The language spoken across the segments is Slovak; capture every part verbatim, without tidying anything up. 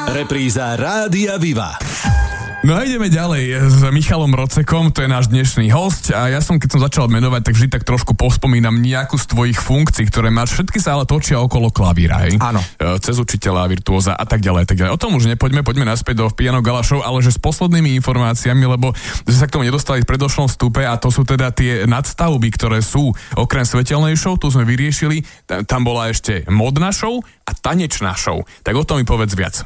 Repríza Rádia Viva. No a ideme ďalej s Michalom Rocekom, to je náš dnešný hosť a ja som, keď som začal menovať, tak vždy tak trošku pospomínam nejakú z tvojich funkcií, ktoré máš, všetky sa ale točia okolo klavíra, hej? Áno. Cez učiteľa, virtuóza a tak ďalej, tak ďalej. O tom už nepoďme, poďme naspäť do Piano Gala Show, ale že s poslednými informáciami, lebo sme sa k tomu nedostali v predošlom vstupe a to sú teda tie nadstavby, ktoré sú okrem svetelnej show, tu sme vyriešili, tam bola ešte modná show a tanečná show. Tak o tom mi povedz viac.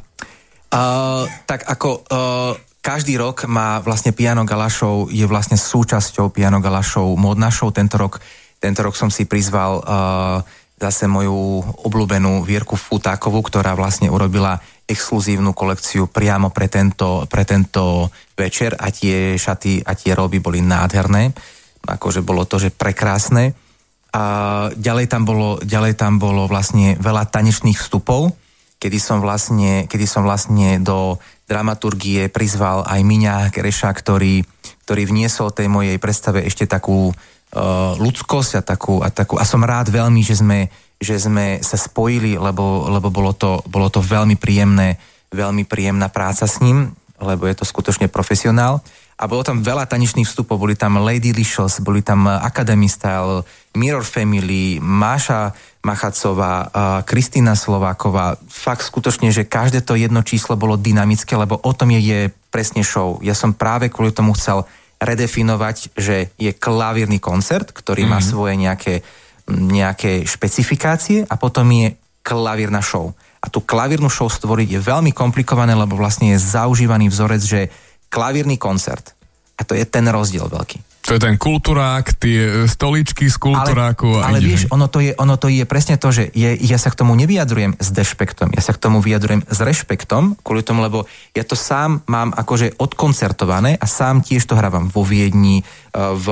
Uh, tak ako... Uh... Každý rok má vlastne Piano Gala Show, je vlastne súčasťou Piano Gala Show módna show. Tento rok, tento rok som si prizval uh, zase moju obľúbenú Vierku Futákovú, ktorá vlastne urobila exkluzívnu kolekciu priamo pre tento, pre tento večer a tie šaty a tie roby boli nádherné. Akože bolo to, že prekrásne. A ďalej tam bolo, ďalej tam bolo vlastne veľa tanečných vstupov, kedy som vlastne, kedy som vlastne do dramaturgie prizval aj Miňa Kereša, ktorý, ktorý vniesol tej mojej predstave ešte takú uh, ľudskosť a takú, a takú... A som rád veľmi, že sme, že sme sa spojili, lebo, lebo bolo, to, bolo to veľmi príjemné, veľmi príjemná práca s ním, lebo je to skutočne profesionál. A bolo tam veľa tanečných vstupov, boli tam Lady Licious, boli tam Academy Style, Mirror Family, Máša Machacová, Kristýna Slováková. Fakt skutočne, že každé to jedno číslo bolo dynamické, lebo o tom je, je presne show. Ja som práve kvôli tomu chcel redefinovať, že je klavírny koncert, ktorý mm-hmm. má svoje nejaké, nejaké špecifikácie a potom je klavírna show. A tú klavírnu show stvoriť je veľmi komplikované, lebo vlastne je zaužívaný vzorec, že klavírny koncert. A to je ten rozdiel veľký. To je ten kulturák, tie stoličky z kulturáku. Ale, ale vieš, ono to, je, ono to je presne to, že je, ja sa k tomu nevyjadrujem s dešpektom, ja sa k tomu vyjadrujem s rešpektom, kvôli tomu, lebo ja to sám mám akože odkoncertované a sám tiež to hrávam vo Viedni, v,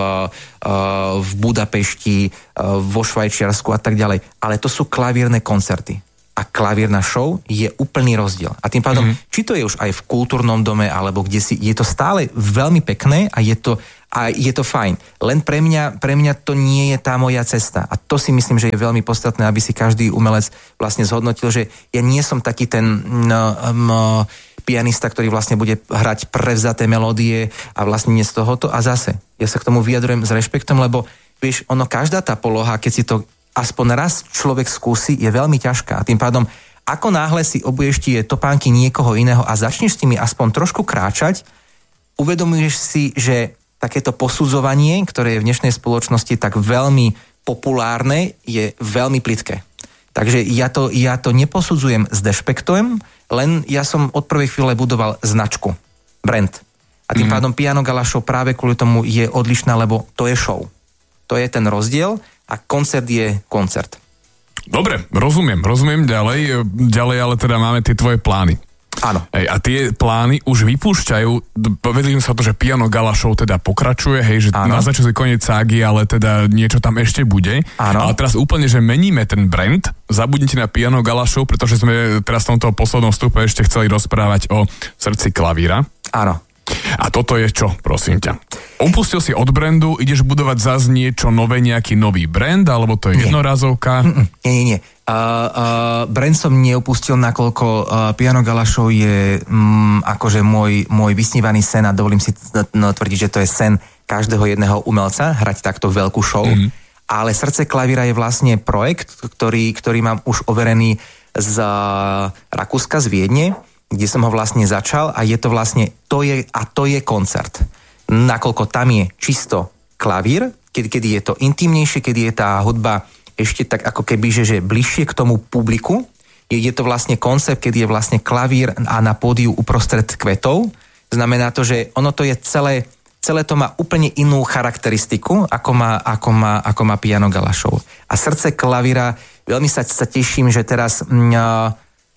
v Budapešti, vo Švajčiarsku a tak ďalej. Ale to sú klavírne koncerty. A klavírna show je úplný rozdiel. A tým pádom, mm-hmm. či to je už aj v kultúrnom dome, alebo kde si, je to stále veľmi pekné a je to, a je to fajn. Len pre mňa, pre mňa to nie je tá moja cesta. A to si myslím, že je veľmi podstatné, aby si každý umelec vlastne zhodnotil, že ja nie som taký ten no, um, pianista, ktorý vlastne bude hrať prevzaté melódie a vlastne nie z tohoto. A zase, ja sa k tomu vyjadrujem s rešpektom, lebo vieš, ono, každá tá poloha, keď si to aspoň raz človek skúsi, je veľmi ťažká. A tým pádom, ako náhle si obuješ tie topánky niekoho iného a začneš s nimi aspoň trošku kráčať, uvedomuješ si, že takéto posudzovanie, ktoré je v dnešnej spoločnosti tak veľmi populárne, je veľmi plitké. Takže ja to, ja to neposudzujem s dešpektom, len ja som od prvej chvíle budoval značku, brand. A tým mm-hmm. pádom Piano Gala Show práve kvôli tomu je odlišná, lebo to je show. To je ten rozdiel a koncert je koncert. Dobre, rozumiem, rozumiem ďalej, ďalej, ale teda máme tie tvoje plány. Áno. Hej, a tie plány už vypúšťajú, povedali sa to, že Piano Gala Show teda pokračuje, hej, že na začiatku koniec ságy, ale teda niečo tam ešte bude. Áno. Ale teraz úplne, že meníme ten brand, zabudnite na Piano Gala Show, pretože sme teraz v tomto poslednom vstupe ešte chceli rozprávať o srdci klavíra. Áno. A toto je čo, prosím ťa? Upustil si od brandu, ideš budovať zase niečo nové, nejaký nový brand, alebo to je nie. jednorázovka? Mm-mm. Nie, nie, nie. Uh, uh, brand som neupustil, nakoľko uh, Piano Gala Show je um, akože môj, môj vysnívaný sen a dovolím si no, tvrdiť, že to je sen každého jedného umelca, hrať takto veľkú show. Mm-hmm. Ale Srdce klavíra je vlastne projekt, ktorý, ktorý mám už overený z uh, Rakúska, z Viedne, kde som ho vlastne začal a je to vlastne, to je, a to je koncert. Nakoľko tam je čisto klavír, kedy, kedy je to intimnejšie, kedy je tá hudba ešte tak ako keby, že, že bližšie k tomu publiku. Je, je to vlastne koncept, kedy je vlastne klavír a na pódiu uprostred kvetov. Znamená to, že ono to je celé, celé to má úplne inú charakteristiku, ako má, ako má, ako má Piano Gala Show. A Srdce klavíra, veľmi sa, sa teším, že teraz... Mňa,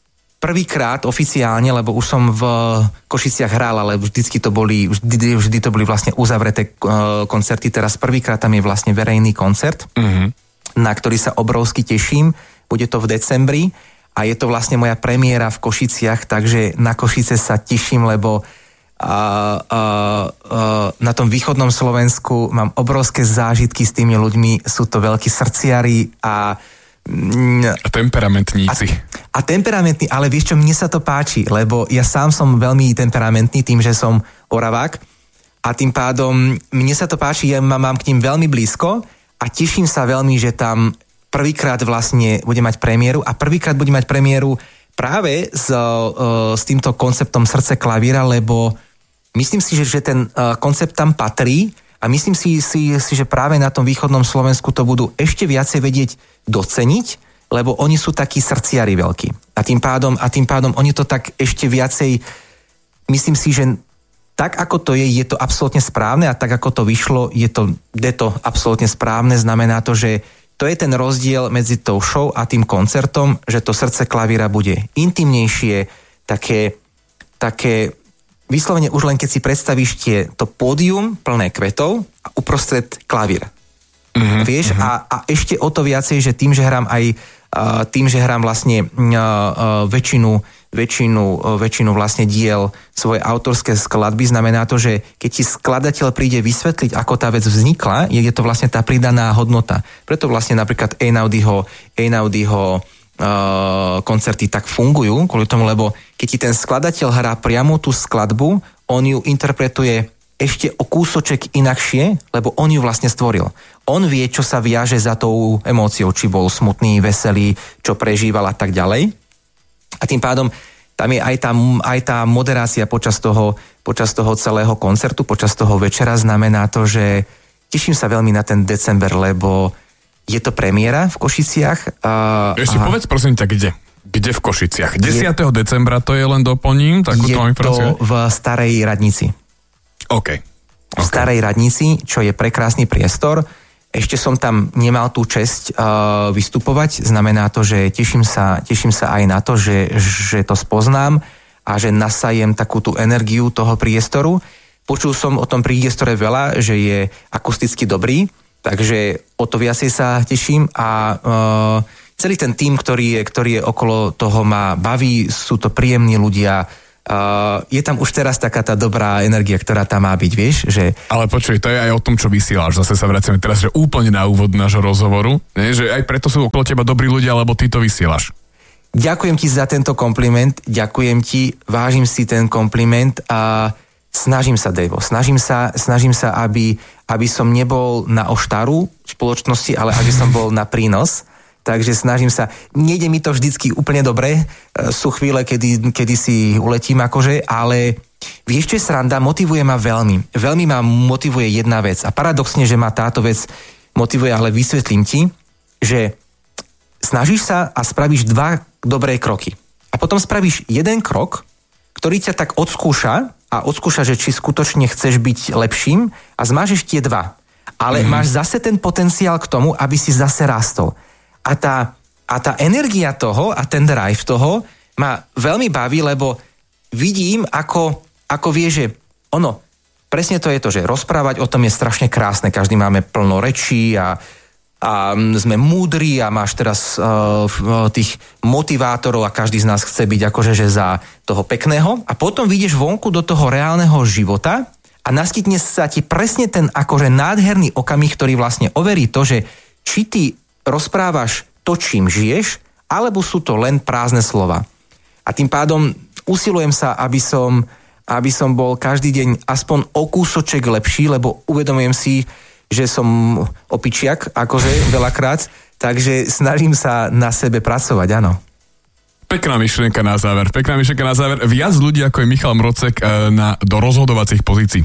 prvýkrát oficiálne, lebo už som v Košiciach hral, ale vždycky to boli, vždy, vždy to boli vlastne uzavreté koncerty. Teraz prvýkrát tam je vlastne verejný koncert, mm-hmm. na ktorý sa obrovsky teším. Bude to v decembri a je to vlastne moja premiéra v Košiciach, takže na Košice sa teším, lebo a, a, a, na tom východnom Slovensku mám obrovské zážitky s tými ľuďmi. Sú to veľkí srdciari a A temperamentníci. A, a temperamentní, ale vieš čo, mne sa to páči, lebo ja sám som veľmi temperamentný tým, že som Oravák a tým pádom mne sa to páči, ja mám k ním veľmi blízko a teším sa veľmi, že tam prvýkrát vlastne bude mať premiéru a prvýkrát bude mať premiéru práve s, uh, s týmto konceptom Srdce klavíra, lebo myslím si, že, že ten uh, koncept tam patrí a myslím si, si, si, že práve na tom východnom Slovensku to budú ešte viacej vedieť doceniť, lebo oni sú takí srdciari veľkí. A tým pádom, a tým pádom oni to tak ešte viacej, myslím si, že tak ako to je, je to absolútne správne a tak ako to vyšlo, je to, je to absolútne správne. Znamená to, že to je ten rozdiel medzi tou show a tým koncertom, že to Srdce klavíra bude intimnejšie, také, také vyslovene už len keď si predstavíš tie, to pódium plné kvetov a uprostred klavír. Mm-hmm, Vieš, mm-hmm. A, a ešte o to viacej, že tým, že hrám aj uh, tým, že hrám vlastne uh, uh, väčšinu, väčšinu, uh, väčšinu vlastne diel svoje autorské skladby, znamená to, že keď ti skladateľ príde vysvetliť, ako tá vec vznikla, je, je to vlastne tá pridaná hodnota. Preto vlastne napríklad Einaudiho, Einaudiho uh, koncerty tak fungujú, kvôli tomu, lebo keď ti ten skladateľ hrá priamo tú skladbu, on ju interpretuje ešte o kúsoček inakšie, lebo on ju vlastne stvoril. On vie, čo sa viaže za tou emóciou, či bol smutný, veselý, čo prežíval a tak ďalej. A tým pádom tam je aj tá, aj tá moderácia počas toho, počas toho celého koncertu, počas toho večera, znamená to, že teším sa veľmi na ten december, lebo je to premiéra v Košiciach. A, Ešte aha. povedz prosím ťa, kde? Kde v Košiciach? desiateho decembra, to je len doplním takúto informáciu? Je to v Starej Radnici. OK. V Starej Radnici, čo je prekrásny priestor. Ešte som tam nemal tú česť uh, vystupovať. Znamená to, že teším sa, teším sa aj na to, že, že to spoznám a že nasajem takú tú energiu toho priestoru. Počul som o tom priestore veľa, že je akusticky dobrý, takže o to viacej sa teším a uh, celý ten tím, ktorý je, ktorý je okolo toho, ma baví, sú to príjemní ľudia. Uh, je tam už teraz taká tá dobrá energia, ktorá tam má byť, vieš, že... Ale počuj, to je aj o tom, čo vysielaš. Zase sa vraciame teraz, že úplne na úvod nášho rozhovoru, nie? Že aj preto sú okolo teba dobrí ľudia, lebo ty to vysielaš. Ďakujem ti za tento kompliment, ďakujem ti, vážim si ten kompliment a snažím sa, Devo, snažím sa, snažím sa, aby, aby som nebol na oštaru spoločnosti, ale aby som bol na prínos. Takže snažím sa, nejde mi to vždycky úplne dobre, sú chvíle, kedy, kedy si uletím akože, ale vieš, čo je sranda, motivuje ma veľmi. Veľmi ma motivuje jedna vec a paradoxne, že ma táto vec motivuje, ale vysvetlím ti, že snažíš sa a spravíš dva dobré kroky. A potom spravíš jeden krok, ktorý ťa tak odskúša a odskúša, že či skutočne chceš byť lepším a zmážeš tie dva. Ale mm. máš zase ten potenciál k tomu, aby si zase rástol. A tá, a tá energia toho a ten drive toho ma veľmi baví, lebo vidím, ako, ako vie, že ono, presne to je to, že rozprávať o tom je strašne krásne, každý máme plno rečí a, a sme múdri a máš teraz uh, tých motivátorov a každý z nás chce byť akože že za toho pekného a potom vyjdeš vonku do toho reálneho života a naskytne sa ti presne ten akože nádherný okamih, ktorý vlastne overí to, že či ty rozprávaš to, čím žiješ, alebo sú to len prázdne slova. A tým pádom usilujem sa, aby som, aby som bol každý deň aspoň o kúsoček lepší, lebo uvedomujem si, že som opičiak, akože veľakrát, takže snažím sa na sebe pracovať, áno. Pekná myšlienka na záver, pekná myšlienka na záver. Viac ľudí ako je Michal Mrocek na, do rozhodovacích pozícií.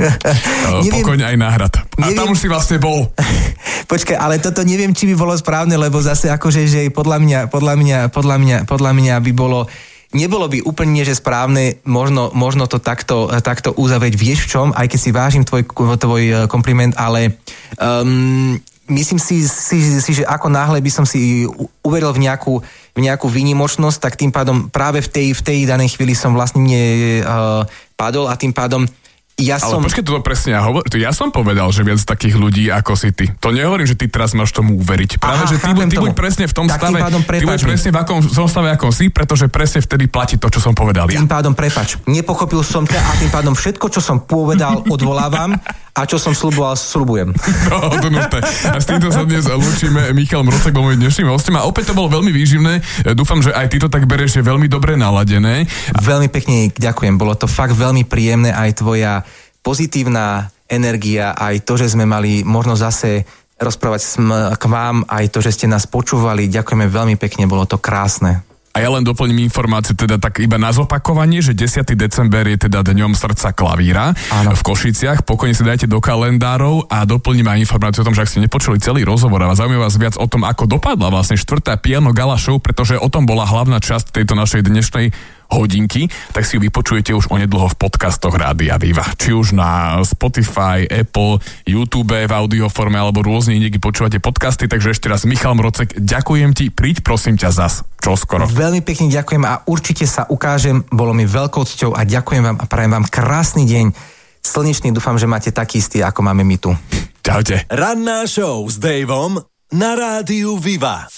Pokojne aj náhrad. A neviem, tam už si vlastne bol. Počkaj, ale toto neviem, či by bolo správne, lebo zase akože, že podľa mňa, podľa mňa, podľa mňa, podľa mňa by bolo, nebolo by úplne, že správne, možno, možno to takto, takto uzavrieť. Vieš v čom, aj keď si vážim tvoj, tvoj kompliment, ale um, myslím si, si, si, že ako náhle by som si uveril v nejakú v nejakú výnimočnosť, tak tým pádom práve v tej, v tej danej chvíli som vlastne uh, padol a tým pádom Ja Ale som... počkej, toto presne ja hovor... Ja som povedal, že viac takých ľudí ako si ty. To nehovorím, že ty teraz máš tomu uveriť. Práve, Aha, že ty, ty buď presne v tom tak stave, pádom ty buď presne v akom, v tom stave, ako si, pretože presne vtedy platí to, čo som povedal ja. Tým pádom prepač. Nepochopil som ťa a tým pádom všetko, čo som povedal, odvolávam a čo som sľuboval, sľubujem. No, a s týmto sa dnes lúčime. Michal Mrocek bol môj dnešným hostom a opäť to bolo veľmi výživné. Dúfam, že aj ty to tak bereš, je veľmi dobre naladené. Veľmi pekne ďakujem. Bolo to fakt veľmi príjemné, aj tvoja pozitívna energia, aj to, že sme mali možnosť zase rozprávať k vám, aj to, že ste nás počúvali. Ďakujeme veľmi pekne, bolo to krásne. A ja len doplním informáciu, teda tak iba na zopakovanie, že desiateho december je teda dňom srdca klavíra. Áno. V Košiciach. Pokojne si dajte do kalendárov a doplním aj informáciu o tom, že ak ste nepočuli celý rozhovor a zaujíma vás viac o tom, ako dopadla vlastne štvrtá Piano Gala Show, pretože o tom bola hlavná časť tejto našej dnešnej hodinky, tak si ju vypočujete už onedlho v podcastoch Rádia Viva. Či už na Spotify, Apple, YouTube v audioforme alebo rôzne niekde počúvate podcasty, takže ešte raz Michal Mrocek, ďakujem ti, príď prosím ťa zas, čoskoro. Veľmi pekne ďakujem a určite sa ukážem, bolo mi veľkou cťou a ďakujem vám a prajem vám krásny deň, slnečný, dúfam, že máte taký istý, ako máme my tu. Čaute. Ranná show s Daveom na Rádiu Viva.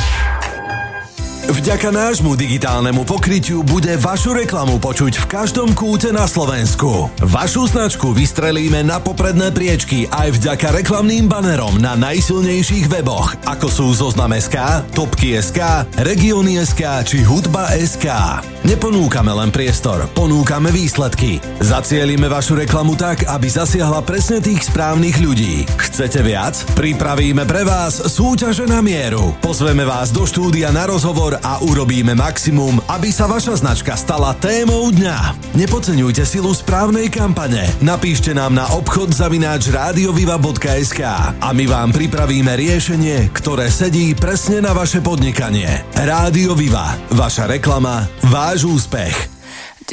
Vďaka nášmu digitálnemu pokrytiu bude vašu reklamu počuť v každom kúte na Slovensku. Vašu značku vystrelíme na popredné priečky aj vďaka reklamným banerom na najsilnejších weboch, ako sú Zoznam bodka es ká, Topky bodka es ká, Regióny bodka es ká či Hudba bodka es ká. Neponúkame len priestor, ponúkame výsledky. Zacielime vašu reklamu tak, aby zasiahla presne tých správnych ľudí. Chcete viac? Pripravíme pre vás súťaže na mieru. Pozveme vás do štúdia na rozhovor a urobíme maximum, aby sa vaša značka stala témou dňa. Nepodceňujte silu správnej kampane. Napíšte nám na obchod zavináč radioviva bodka es ká a my vám pripravíme riešenie, ktoré sedí presne na vaše podnikanie. Rádio Viva. Vaša reklama, váš úspech.